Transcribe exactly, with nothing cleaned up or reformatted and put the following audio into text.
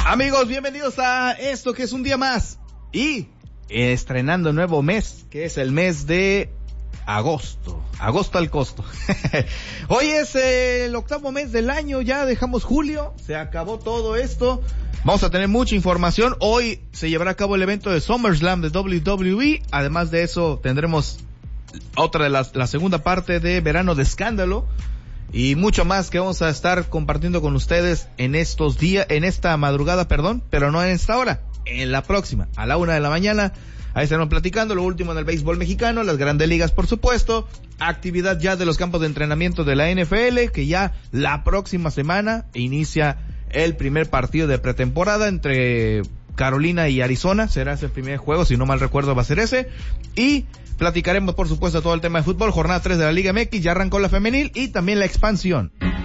Amigos, bienvenidos a esto que es un día más y estrenando nuevo mes, que es el mes de agosto, agosto al costo. Hoy es el octavo mes del año, ya dejamos julio, se acabó todo esto. Vamos a tener mucha información. Hoy se llevará a cabo el evento de SummerSlam de doble u doble u E. Además de eso, tendremos otra de las, la segunda parte de Verano de Escándalo. Y mucho más que vamos a estar compartiendo con ustedes en estos días, en esta madrugada, perdón, pero no en esta hora, en la próxima, a la una de la mañana. Ahí estaremos platicando lo último en el béisbol mexicano, las grandes ligas, por supuesto, actividad ya de los campos de entrenamiento de la N F L, que ya la próxima semana inicia el primer partido de pretemporada entre Carolina y Arizona. Será ese el primer juego, si no mal recuerdo va a ser ese. Y platicaremos, por supuesto, todo el tema de fútbol. Jornada tres de la Liga M X, ya arrancó la femenil y también la expansión.